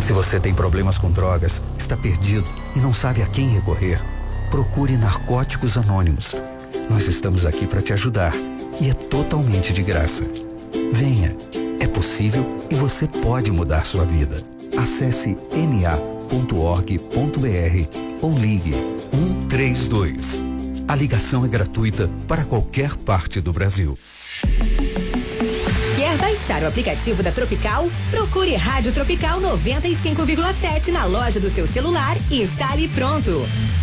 Se você tem problemas com drogas, está perdido e não sabe a quem recorrer, procure Narcóticos Anônimos. Nós estamos aqui para te ajudar e é totalmente de graça. Venha, é possível e você pode mudar sua vida. Acesse na.org.br ou ligue 132. A ligação é gratuita para qualquer parte do Brasil. Quer baixar o aplicativo da Tropical? Procure Rádio Tropical 95,7 na loja do seu celular e instale pronto.